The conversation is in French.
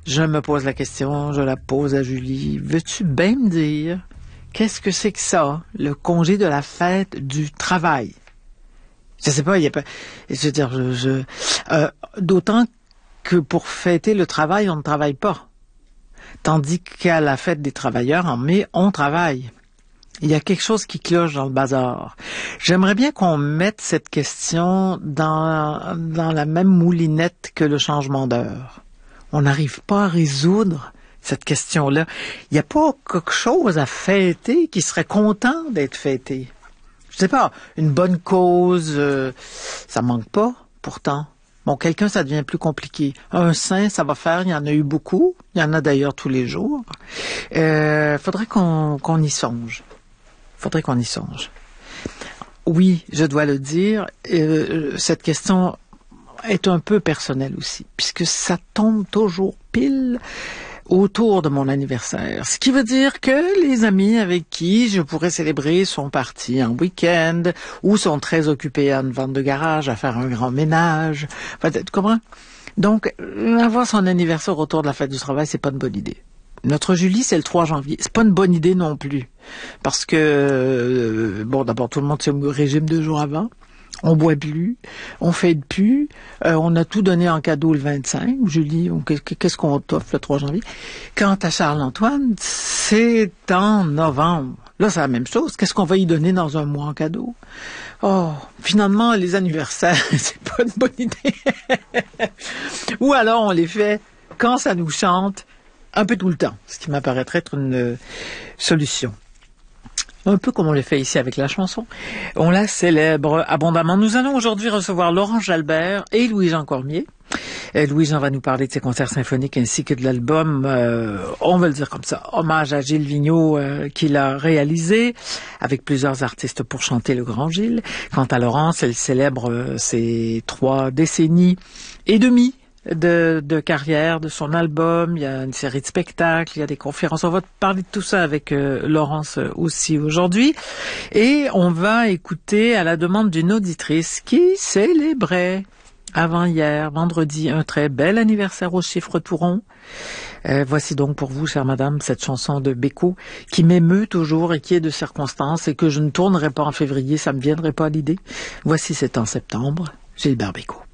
Je me pose la question, je la pose à Julie. Veux-tu bien me dire, qu'est-ce que c'est que ça, le congé de la fête du travail? Je sais pas, il y a pas... Je veux dire, d'autant que pour fêter le travail, on ne travaille pas. Tandis qu'à la fête des travailleurs, en mai, on travaille. Il y a quelque chose qui cloche dans le bazar. J'aimerais bien qu'on mette cette question dans la même moulinette que le changement d'heure. On n'arrive pas à résoudre cette question-là. Il n'y a pas quelque chose à fêter qui serait content d'être fêté. Je sais pas, une bonne cause, ça manque pas, pourtant. Bon, quelqu'un, ça devient plus compliqué. Un saint, ça va faire, il y en a eu beaucoup. Il y en a d'ailleurs tous les jours. Faudrait qu'on y songe. Faudrait qu'on y songe. Oui, je dois le dire, cette question est un peu personnelle aussi, puisque ça tombe toujours pile autour de mon anniversaire. Ce qui veut dire que les amis avec qui je pourrais célébrer sont partis en week-end ou sont très occupés à une vente de garage, à faire un grand ménage. Enfin, tu comprends? Donc, avoir son anniversaire autour de la fête du travail, c'est pas une bonne idée. Notre Julie, c'est le 3 janvier. C'est pas une bonne idée non plus. Parce que, bon, d'abord, tout le monde s'est au régime 2 jours avant. On boit plus, on fête plus, on a tout donné en cadeau le 25. Julie, qu'est-ce qu'on t'offre le 3 janvier? Quant à Charles-Antoine, c'est en novembre. Là, c'est la même chose. Qu'est-ce qu'on va y donner dans un mois en cadeau? Oh, finalement, les anniversaires, c'est pas une bonne idée. Ou alors, on les fait quand ça nous chante, un peu tout le temps, ce qui m'apparaîtrait être une solution. Un peu comme on le fait ici avec la chanson. On la célèbre abondamment. Nous allons aujourd'hui recevoir Laurent Jalbert et Louis-Jean Cormier. Louis-Jean va nous parler de ses concerts symphoniques ainsi que de l'album, on va le dire comme ça, hommage à Gilles Vigneault qu'il a réalisé avec plusieurs artistes pour chanter le Grand Gilles. Quant à Laurence, elle célèbre ses 3 décennies et demie de carrière, de son album. Il y a une série de spectacles, il y a des conférences. On va parler de tout ça avec Laurence aussi aujourd'hui. Et on va écouter à la demande d'une auditrice qui célébrait avant-hier, vendredi, un très bel anniversaire au chiffre tout rond. Voici donc pour vous, chère madame, cette chanson de Bécaud qui m'émeut toujours et qui est de circonstance et que je ne tournerai pas en février, ça me viendrait pas à l'idée. Voici, c'est en septembre, Gilbert Bécaud.